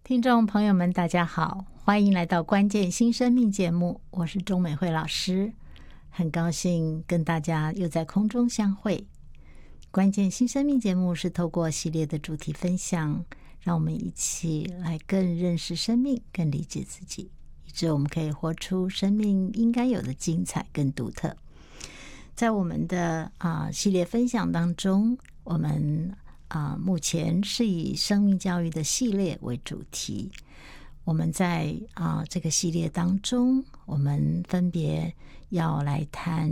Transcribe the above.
听众朋友们大家好，欢迎来到关键新生命节目，我是钟美惠老师，很高兴跟大家又在空中相会。关键新生命节目是透过系列的主题分享，让我们一起来更认识生命，更理解自己，以致我们可以活出生命应该有的精彩跟独特。在我们的系列分享当中，我们目前是以生命教育的系列为主题。我们在这个系列当中，我们分别要来谈